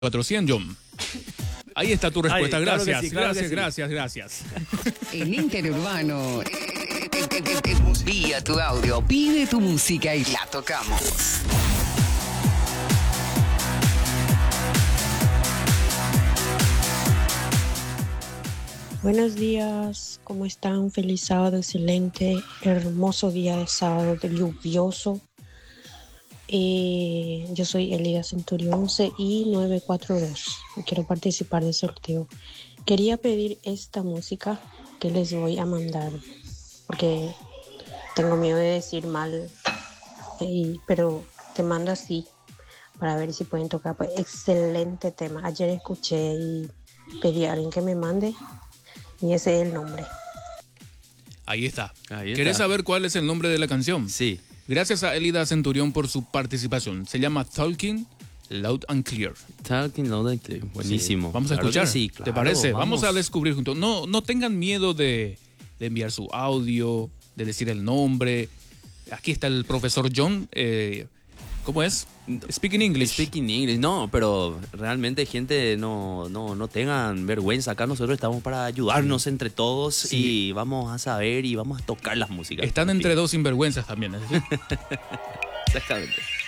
400, John. Ahí está tu respuesta. Ay, claro que Gracias, sí, claro que gracias. En Interurbano, envía tu audio, pide tu música y la tocamos. Buenos días, ¿cómo están? Feliz sábado, excelente, hermoso día de sábado, lluvioso. Yo soy Elida Centurión 11 y 942. Quiero participar del sorteo. Quería pedir esta música que les voy a mandar, porque tengo miedo de decir mal, pero te mando así para ver si pueden tocar. Pues, excelente tema. Ayer escuché y pedí a alguien que me mande. Y ese es el nombre. Ahí está. Ahí ¿Querés está. saber cuál es el nombre de la canción? Sí. Gracias a Elida Centurión por su participación. Se llama Talking Loud and Clear. Talking Loud and Clear. Buenísimo. Sí. Vamos a Claro escuchar. que sí, ¿Te claro, parece? Vamos a descubrir juntos. No tengan miedo de enviar su audio, de decir el nombre. Aquí está el profesor John. ¿Cómo es? Speaking English. Speaking English. No, pero realmente, gente, no tengan vergüenza. Acá nosotros estamos para ayudarnos entre todos, Sí. y vamos a saber y vamos a tocar las músicas. Están entre dos sinvergüenzas también. ¿Sí? Exactamente.